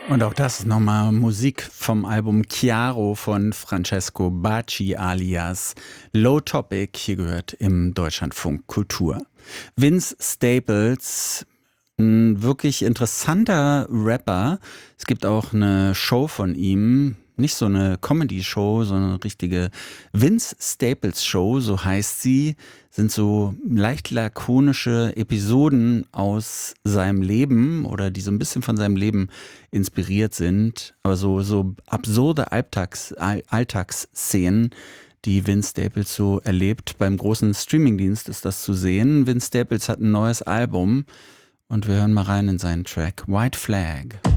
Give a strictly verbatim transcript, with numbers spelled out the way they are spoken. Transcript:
Und auch das ist nochmal Musik vom Album Chiaro von Francesco Bacci alias Low Topic. Hier gehört im Deutschlandfunk Kultur. Vince Staples, ein wirklich interessanter Rapper. Es gibt auch eine Show von ihm. Nicht so eine Comedy-Show, sondern eine richtige Vince Staples Show, so heißt sie. Sind so leicht lakonische Episoden aus seinem Leben oder die so ein bisschen von seinem Leben inspiriert sind. Aber so, so absurde Alltags, All- Alltagsszenen, die Vince Staples so erlebt. Beim großen Streamingdienst ist das zu sehen. Vince Staples hat ein neues Album und wir hören mal rein in seinen Track White Flag.